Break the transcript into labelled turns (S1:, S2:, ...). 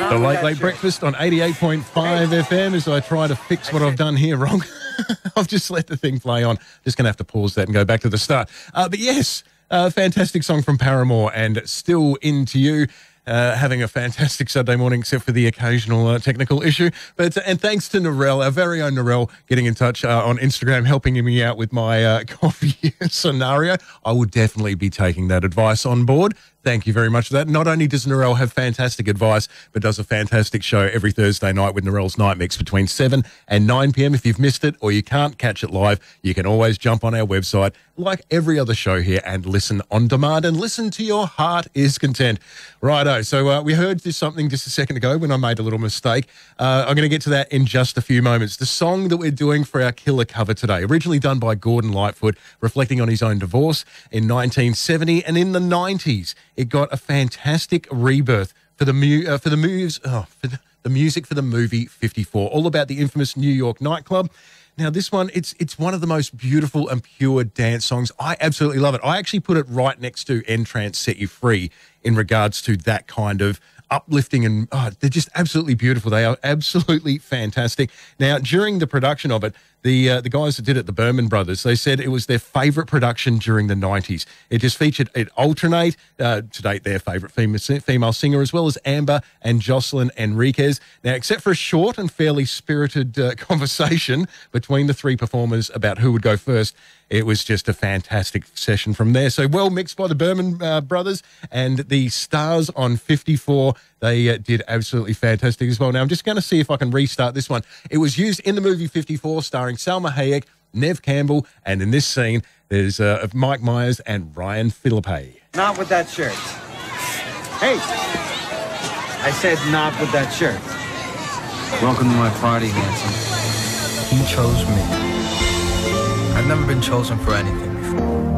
S1: The Late Late Breakfast on 88.5 FM as I try to fix what I've done here wrong. I've just let the thing play on. Just going to have to pause that and go back to the start. But yes, fantastic song from Paramore and Still Into You. Having a fantastic Saturday morning, except for the occasional technical issue. And thanks to Narelle, our very own Narelle, getting in touch on Instagram, helping me out with my coffee scenario. I would definitely be taking that advice on board. Thank you very much for that. Not only does Narelle have fantastic advice, but does a fantastic show every Thursday night with Narelle's Night Mix between 7 and 9 p.m. If you've missed it or you can't catch it live, you can always jump on our website, like every other show here, and listen on demand and listen to your heart is content. Righto, so we heard this something just a second ago when I made a little mistake. I'm going to get to that in just a few moments. The song that we're doing for our killer cover today, originally done by Gordon Lightfoot, reflecting on his own divorce in 1970, and in the 90s, it got a fantastic rebirth for the music for the movie 54, all about the infamous New York nightclub. Now, this one, it's one of the most beautiful and pure dance songs. I absolutely love it. I actually put it right next to N-Trance Set You Free in regards to that kind of uplifting, and they're just absolutely beautiful. They are absolutely fantastic. Now, during the production of it, the guys that did it, the Berman Brothers, they said it was their favourite production during the 90s. It just featured Alternate, to date their favourite female singer, as well as Amber and Jocelyn Enriquez. Now, except for a short and fairly spirited conversation between the three performers about who would go first, it was just a fantastic session from there. So well mixed by the Berman Brothers, and the stars on 54, they did absolutely fantastic as well. Now, I'm just going to see if I can restart this one. It was used in the movie 54, starring Salma Hayek, Nev Campbell, and in this scene, there's Mike Myers and Ryan Philippe.
S2: Not with that shirt. Hey! I said not with that shirt.
S3: Welcome to my party, handsome.
S4: He chose me. I've never been chosen for anything.